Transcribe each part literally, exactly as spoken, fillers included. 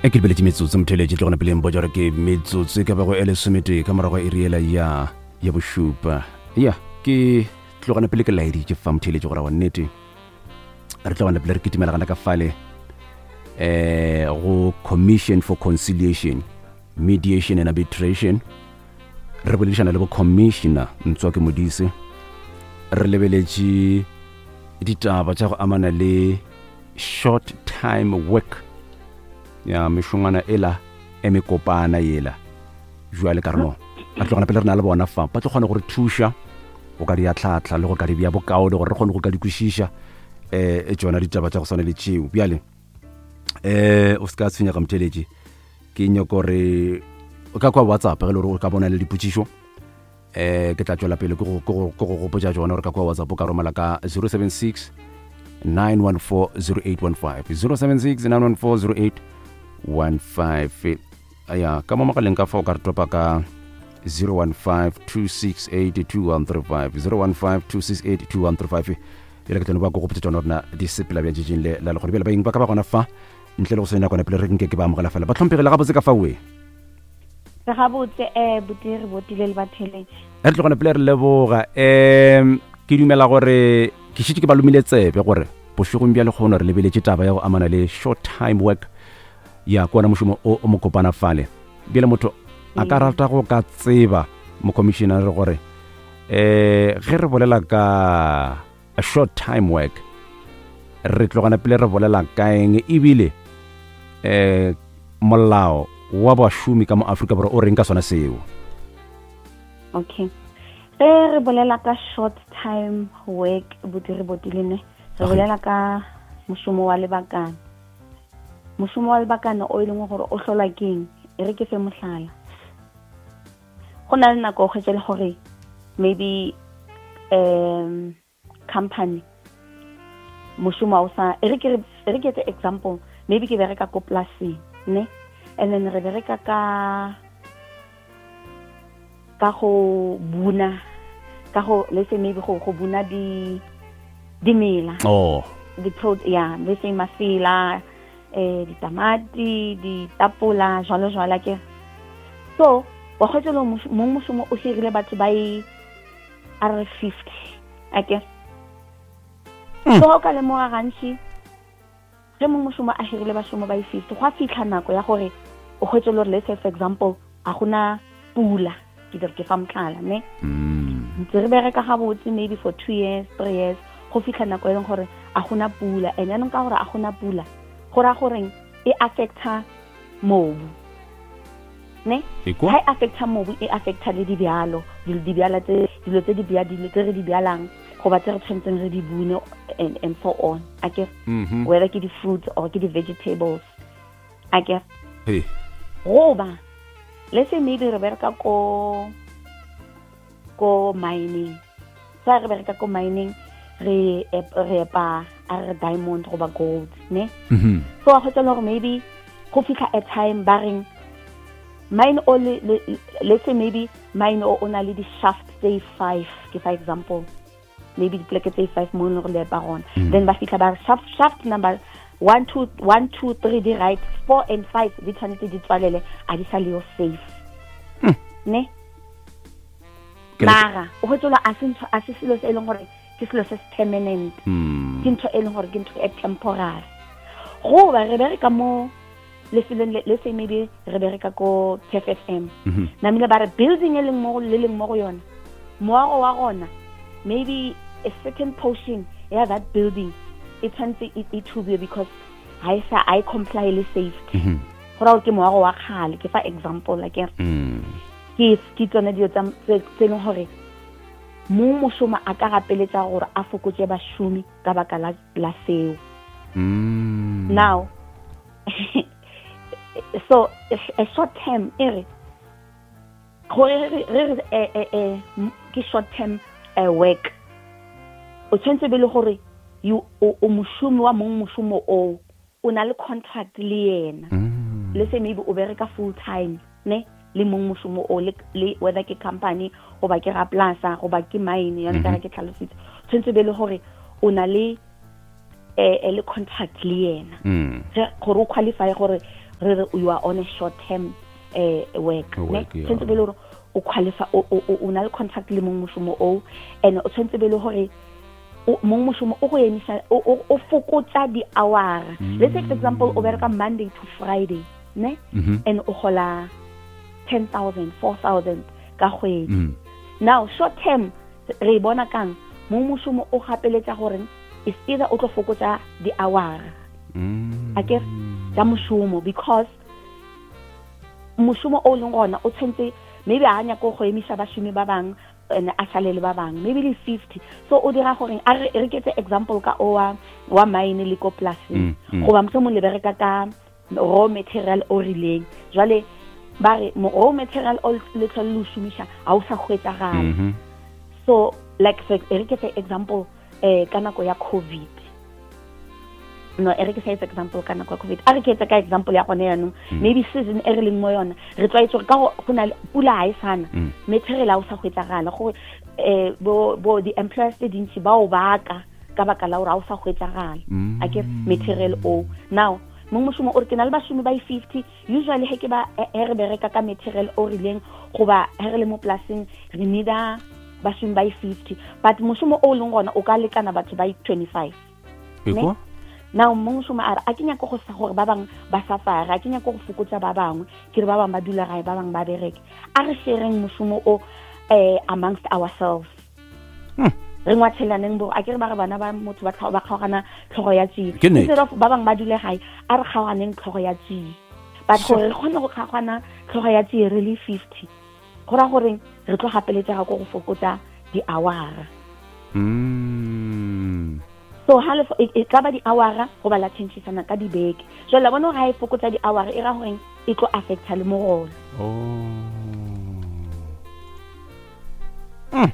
e ke lebeletse metsotso motheletše tle gona pele mpo jare ke metsotso ka bago e lesomete ka morago e riela ya ya bošupa ya ke tlogana pele ke laeditše fa motheletše gore wa nnete re tlogana pele re ketimelagana ka fale eh go Commission for Conciliation, Mediation and Arbitration re boledišana le bo commissioner Ntswa ke Modise re lebeletše ditaba tša go amana le short time work ya mešongwana ela e mekopana yela jwale ka reno ba tlogana pele re na le bona fa ba tlo kgona gore thuša go ka di atlhatlha le go ka di bja bokaode gore re kgone go ka di kwešiša eh e tsona ditaba tša go swana le tšeo bjale eh o ska tshwenya ka motheletše ke nyako re o ka kwa WhatsApp ge le gore o ka bona le dipotšišo eh ke tla tšwela pele ke go go go gopotša tsona gore ka kwa WhatsApp o ka romela ka zero seven six nine one four zero eight one five zero seven six nine one four zero eight one five aya ka mo makaleng ka fa o ka re topa ka zero one five two six eight two one three five zero one five two six eight two one three five ile ke tlo ba go gopotša tsona rona di sepela bja tšeng le la le gore bele ba eng ba ka ba gona fa ntle le go sena kwana pele re nke ke ba amogela fela ba tlhompegile ga botse ka fa we re ga botse eh botire botile le batheletše re tlogana pele re leboga em ke dumela gore ke šitše ke ba lomile tsebe gore bošegong bja le kgona re lebeletše taba ya go amana le short time work ya kwana mošomo o mo kopana fale bjale motho a ka rata go ka tseba mo commissioner gore eh ge re bolela ka a short time work re tlogana pele re bolela ka eng ebile eh molao wa bašomi ka mo Afrika Borwa o reng ka sona seo. Okay, ge re bolela ka short time work botire botilene re bolela ka mošomo wa lebakana mošomo wa lebakana o ileng gore o hlola keng e re ke fe mohlala go na le nako go tšele gore maybe um company mošomo o sa e re ke e re ke example maybe ke bereka ko polaseng ne and then re bereka ka ka go buna ka go let's say maybe go go buna di dimela oh di pro ya let's say mafila eh ditamati ditapola jalo jalo ke so wa khotse lo mo mošomo o hirile batho ba I R fifty ake so ka le mo gantši ge mo mošomo a hirile bašomo ba I fifty go a fitlha nako ya gore o khotse lo let's say for example a gona pula ke dire ke fa mtlala ne mm ntse re bereka ga botse maybe for two years three years go fitlha nako e leng gore a gona pula and then ka gore a gona pula gora goreng e affecta mobu ne ha e affecta mobu e affecta le dibyalo di dibyala tse dilo tse di bya dilo tse re di byalang go ba tse re tshwantseng re di bune and and so on I guess mm-hmm. whether ke di fruits or ke di vegetables I guess hey roba let's say maybe re bereka ko ko mining sa re bereka ko mining re re pa are diamond goba gold ne mhm so a hotela gore maybe go fitlha a time baring mine only let's say maybe mine o ona le di shaft say five ke for example maybe di pleke say five mo no le baron then ba fitlha ba shaft shaft number one two one two three di right four and five di tshwanetse di tswalele a di sa le yo safe ne mara o hotela a sentho a se selo se eleng gore ke selo se permanent ke ntho e leng gore ke ntho e temporary go ba re bereka mo le fileng le se maybe re bereka ko T F F M na mile ba re building e leng mo le leng mo go yona moago wa gona maybe a second portion yeah that building it turns it, it to be because I say I comply le safety gore ke moago wa khale ke fa example like ke ke tsone dio tsa tse leng gore mo mošomo a ka gapeletša gore a fokotše bašomi ka baka la la seo mm. now so a short term ere gore re re ke short term work o tshwantse be le gore you o mošomi wa mong mošomo o o na le contract le yena le se maybe o bereka full time ne le mong mošomo o le whether ke company go ba ke ga plaza go ba ke mine ya nka ke tlhalositse tshwantse be le gore o na le eh le contract le yena gore o qualify gore re re you are on a short term uh, work ne tshwantse be le gore o qualify o o na le contract le mong moshomo o and o tshwantse be le gore mong moshomo o go emisa o fokotsa di hour let's say for example o bereka Monday to Friday ne and o gola ten thousand four thousand ka kgwedi now short term re bona kang mong moshomo o gapeletsa gore is either o tlo fokotsa di hour a ke tsa moshomo because moshomo o leng gona o tshwantse maybe a nya go go emisa bashumi ba bang ene a salele ba bang maybe le fifty so o dira gore a re ke tse example ka o wa wa mine le ko plasing go ba motho mo le bereka ka raw material o rileng jwale ba re mo raw material o le tlhole shumisha a o sa gwetsa gala so like for re ke tse example eh kana ko ya COVID no e re ke sa example kana kwa COVID a re ke tsa ka example ya gone yanong maybe season e re leng mo yona re tswa itse ka go na pula ha isana material a o sa gwetsagala go eh bo bo di employers tse dintsi ba o baka ka baka la ora o sa gwetsagala a ke material o now mong moshomo o re ke na le bashumi ba fifty usually he ke ba e re bereka ka material o rileng go ba he re le mo plasing re needa bashumi ba fifty but moshomo o leng gona o ka lekana batho ba twenty-five eko now mong moshomo a re a kenya go go sa gore ba bang ba safara a kenya go go fokotsa ba bangwe ke re ba bang ba dula gae ba bang ba bereke a re sharing moshomo o eh amongst ourselves re ngwatshelaneng bo a ke re ba re bana ba motho ba ba kgogana tlhogo ya tsi instead of ba bang ba dule gae a re kgaganeng tlhogo ya tsi but gore re khona go kgagana tlhogo ya tsi really fifty gora gore re tlo gapeletsa ga go go fokotsa di hour mm so half e tla ba di hour go ba la tshentshisana ka dibeke so la bona ga e fokotsa di hour e ra gore e tlo affecta le mogolo oh mm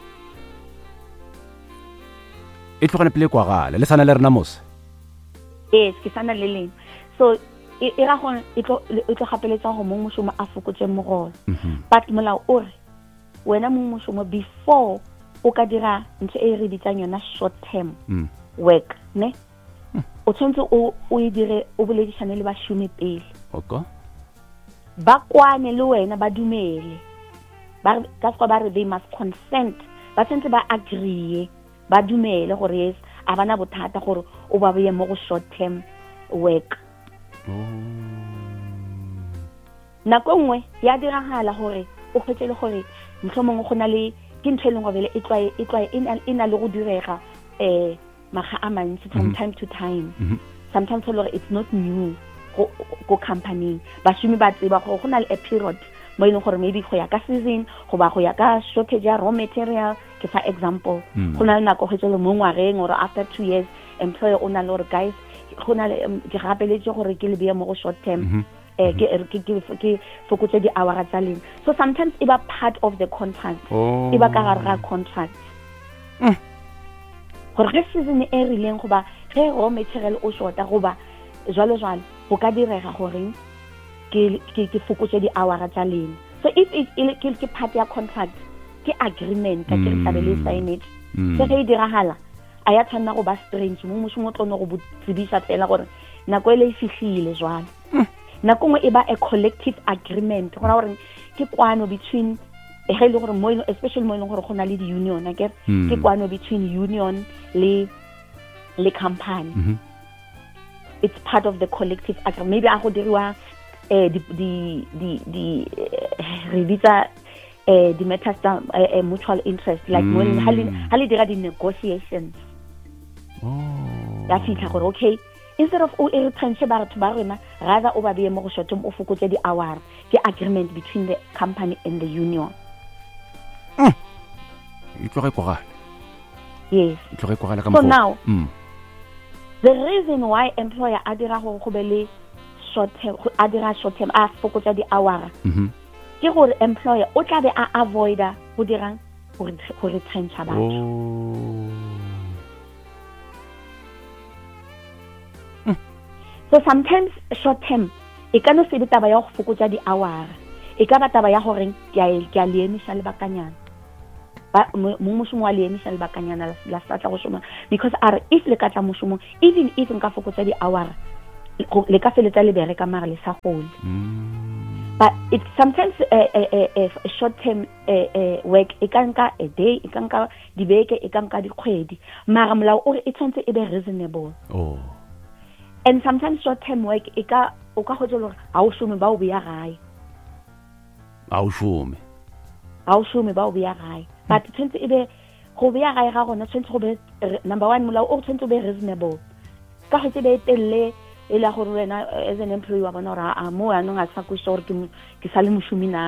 e tlogana pele kwa gala le sana le rena mos yes ke sana le leng so e ra go e tlo e tlo gapeletsa go mong moshomo a fokotse mogolo but molao o re wena mong moshomo before o ka dira ntse e re ditsang yona short term work ne o tshwantse o o e dire o boledisane le bashumi pele okay ba kwane le wena ba dumele ba ka go ba re they must consent ba tshwantse ba agree ba dumele gore yes a bana bothata gore o ba beye mo go short term work nako nngwe ya diragala gore o kgetsele gore mohlomong go na le ke ntse leng go bele e tloe e tloe e na le go direga eh maga a mantsi from time to time sometimes it's not new go go company ba shumi ba tseba go go na le a period mo ileng gore maybe go ya ka season go ba go ya ka shortage ya raw material ke fa example go na le nako go tselo mo ngwareng or after two years employer o na le gore guys go na le ke gapeletse gore ke le bea mo go short term eh ke ke ke fokotse di hour tsa leng so sometimes it ba part of the contract e ba ka gare ga contract gore re season e rileng go ba ge raw material o shorta go ba jwalo jwalo go ka direga gore ke ke ke fokotse di hour tsa leng so if it ke ke part ya contract ke agreement ka ke re tabele sign it se ge diragala a ya tshwana go ba strange mo moshomo tlono go botsibisa tsela gore nako ele e fihlile jwalo nako ngwe e ba a collective agreement gona gore ke kwano between e hele gore mo especially mo gore gona le di union a ke ke kwano between union le le company it's part of the collective agreement maybe a go diriwa eh di di di di revisa eh di matters a mutual interest like when hali hali dira di negotiations oh ya fitla gore okay instead of o e retrenche ba re ba rena rather o ba beye mo go short-term o fokotse di hour ke agreement between the company and the union e tloga kwa yes e tloga kwa ka so now mm. the reason why employer a dira go go be le short term a dira short term a fokotsa di hour mhm ke gore employer o tla be a avoida go dirang go go retrencha batho so sometimes short term e ka no se ditaba ya go fokotsa di hour e ka ba taba ya gore ke a ke a leemisa le bakanyana ba mo moshomo wa leemisa le bakanyana la sa tla go shoma because are if le ka tla moshomo even if nka fokotsa di hour le ka feletsa le bereka mara le sa gole. Mm. But it sometimes uh, uh, uh, uh, short term uh, uh, work e ka nka a day, e ka nka dibeke, e ka nka dikgwedi, mara molao o re e tshwanetse e be reasonable. Oh. And sometimes short term work e ka o ka go tsolo ha o shome ba o beya gae. Ha o shome. Ha o shome ba o beya gae. But tshwanetse e be go beya gae ga gona tshwanetse go be number one molao o tshwanetse be reasonable. Ka go tsebe telle e la gore wena as an employee wa bona ra a mo ya no ga sa go sure ke ke sa le moshumi na